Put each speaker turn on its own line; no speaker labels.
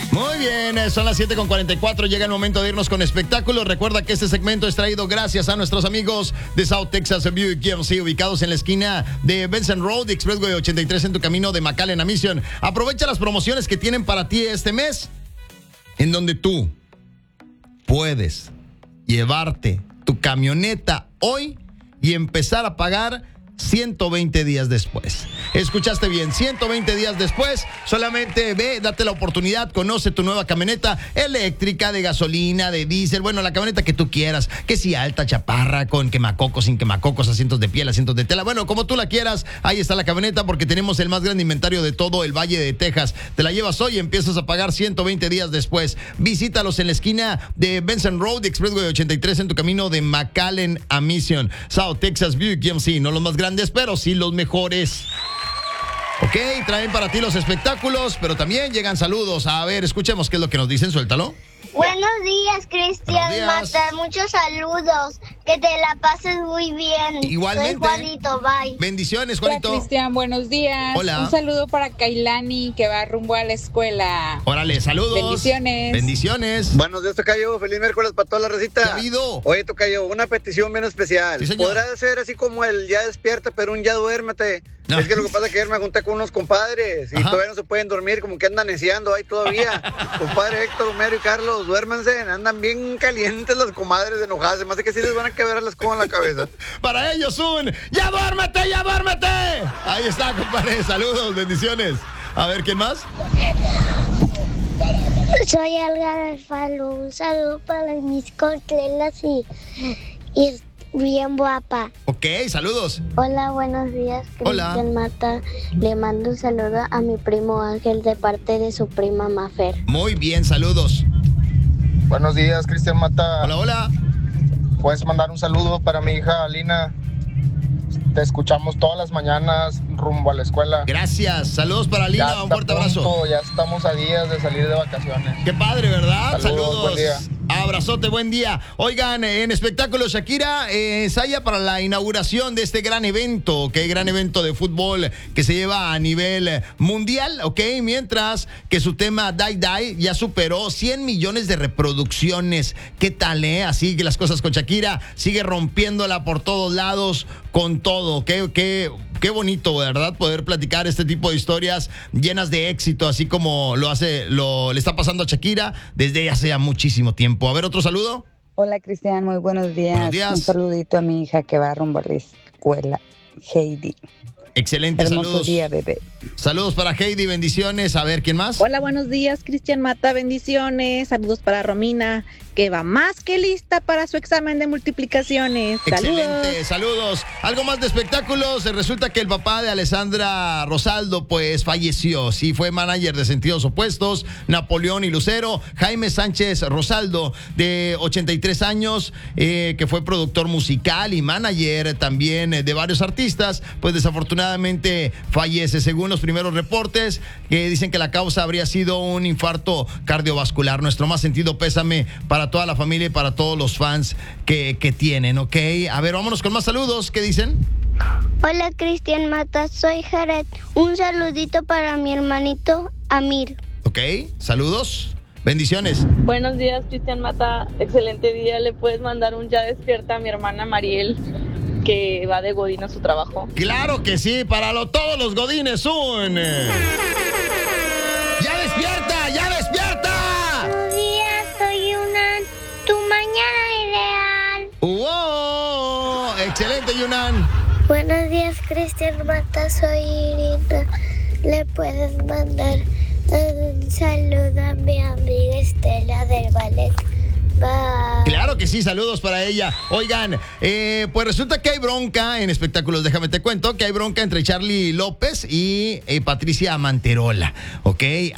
Muy bien, son las 7:44. Llega el momento de irnos con espectáculos. Recuerda que este segmento es traído gracias a nuestros amigos de South Texas Buick GMC, ubicados en la esquina de Benson Road, Expressway 83, en tu camino de McAllen a Mission. Aprovecha las promociones que tienen para ti este mes, en donde tú puedes llevarte tu camioneta hoy y empezar a pagar 120 días después. Escuchaste bien, 120 días después. Solamente ve, date la oportunidad, conoce tu nueva camioneta eléctrica, de gasolina, de diésel, bueno, la camioneta que tú quieras, que si alta, chaparra, con quemacocos, sin quemacocos, asientos de piel, asientos de tela, bueno, como tú la quieras, ahí está la camioneta, porque tenemos el más grande inventario de todo el Valle de Texas. Te la llevas hoy y empiezas a pagar 120 días después. Visítalos en la esquina de Benson Road, Expressway 83, en tu camino de McAllen a Mission. South Texas Buick GMC, no los más grandes, pero sí los mejores. Ok, traen para ti los espectáculos, pero también llegan saludos. A ver, escuchemos qué es lo que nos dicen, suéltalo.
Buenos días, Cristian Mata. Muchos saludos. Que te la pases muy bien.
Igualmente.
Soy Juanito, bye.
Bendiciones, Juanito.
Hola, Cristian, buenos días.
Hola.
Un saludo para Kailani, que va rumbo a la escuela.
Órale, saludos.
Bendiciones.
Bendiciones.
Buenos días, tocayo. Feliz miércoles para toda la recita.
¿Qué ha habido?
Oye, tocayo, una petición bien especial.
Sí, señor.
¿Podrá ser así como el ya despierta, pero un ya duérmete?
No.
Es que lo que pasa es que ayer me junté con unos compadres y
Ajá.
todavía no se pueden dormir, como que andan neciando ahí todavía. Compadre Héctor, Homero y Carlos, duérmanse. Andan bien calientes las comadres enojadas. Además de que sí les van a quebrar las cosas en la cabeza.
Para ellos ¡ya duérmete, ya duérmete! Ahí está, compadre. Saludos, bendiciones. A ver, ¿quién más?
Soy Alga Alfalo. Un saludo para mis contlelas y bien guapa.
Ok, saludos.
Hola, buenos días,
Hola.
Cristian Mata. Le mando un saludo a mi primo Ángel de parte de su prima Mafer.
Muy bien, saludos.
Buenos días, Cristian Mata.
Hola, hola.
Puedes mandar un saludo para mi hija Alina. Te escuchamos todas las mañanas rumbo a la escuela.
Gracias. Saludos para Lina.
Ya
Un fuerte
está
abrazo.
punto, ya estamos a días de salir de vacaciones.
Qué padre, ¿verdad?
Saludos, buen día.
Abrazote, buen día. Oigan, en espectáculos, Shakira ensaya para la inauguración de este gran evento, gran evento de fútbol que se lleva a nivel mundial, ¿ok? Mientras que su tema Die Die ya superó 100 millones de reproducciones. ¿Qué tal, Así que las cosas con Shakira, sigue rompiéndola por todos lados, con todo. Qué bonito, ¿verdad? Poder platicar este tipo de historias llenas de éxito, así como le está pasando a Shakira desde hace ya muchísimo tiempo. A ver, otro saludo.
Hola, Cristian, muy buenos días.
Buenos días.
Un saludito a mi hija que va rumbo a la escuela, Heidi.
Excelente,
Hermoso
saludos.
día, bebé.
Saludos para Heidi, bendiciones. A ver, ¿quién más?
Hola, buenos días, Cristian Mata, bendiciones. Saludos para Romina, que va más que lista para su examen de multiplicaciones.
Excelente, saludos. Algo más de espectáculos. Resulta que el papá de Alessandra Rosaldo, pues, falleció. Sí, fue manager de Sentidos Opuestos, Napoleón y Lucero. Jaime Sánchez Rosaldo, de 83 años, que fue productor musical y manager también de varios artistas, pues desafortunadamente fallece. Según los primeros reportes, que dicen que la causa habría sido un infarto cardiovascular. Nuestro más sentido pésame para toda la familia y para todos los fans que tienen, ¿ok? A ver, vámonos con más saludos. ¿Qué dicen?
Hola, Cristian Mata. Soy Jared. Un saludito para mi hermanito Amir.
Ok, saludos. Bendiciones.
Buenos días, Cristian Mata. Excelente día. Le puedes mandar un ya despierta a mi hermana Mariel, que va de godín a su trabajo.
Claro que sí, para todos los godines ¡ya despierta! ¡Ya despierta!
Buenos días, soy tu mañana ideal.
¡Wow! Excelente, Yunan.
Buenos días, Cristian Mata. Soy Irina. Le puedes mandar un saludo a mi amiga Estela del ballet. Bye.
Claro que sí, saludos para ella. Oigan, pues resulta que hay bronca en espectáculos, déjame te cuento, que hay bronca entre Charly López y Patricia Manterola, ¿ok?